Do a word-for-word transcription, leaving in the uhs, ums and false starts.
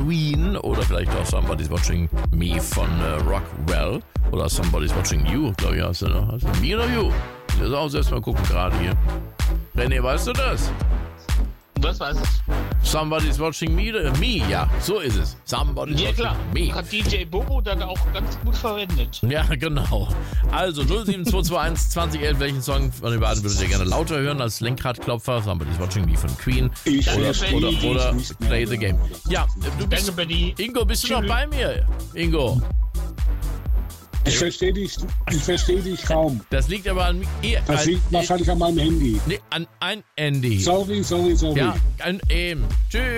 Queen oder vielleicht auch Somebody's Watching Me von äh, Rockwell oder Somebody's Watching You, glaube ich, hast du noch. Hast du Me oder You? Ich muss auch selbst mal gucken gerade hier. René, weißt du das? Was weiß ich? Somebody's Watching Me, äh, me, ja, so ist es. Somebody's Ja, Watching klar. Me. Hat D J Bobo dann auch ganz gut verwendet. Ja, genau. Also null sieben zwei zwei eins zwanzig elf, welchen Song von den beiden würdet ihr gerne lauter hören als Lenkradklopfer? Somebody's Watching Me von Queen Ich oder, verstehe oder, dich oder nicht mehr. Play the Game. Ja, du bist, Danke, Benny. Ingo, bist du Tschüss. noch bei mir? Ingo, Ich verstehe dich, ich verstehe dich kaum. das liegt aber an mir. Das liegt wahrscheinlich an meinem Handy. Nee, an ein Handy. Sorry, sorry, sorry. Ja, ein, ähm, tschüss.